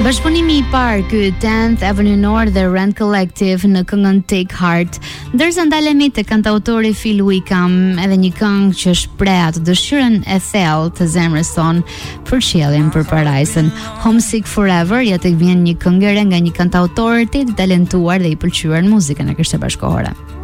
Bashkëpunimi I parë ky 10th Avenue North dhe Rent Collective në këngën Take Heart, ndërsa ndalemi te kantautori Phil Wickham, edhe një këngë që shpreh atë dëshirën e thellë të zemrës tonë për qiellin, për parajsën. Homesick Forever, ja tek vjen një këngë nga një kantautor të talentuar dhe I pëlqyer në muzikën e kësaj bashkëkohore.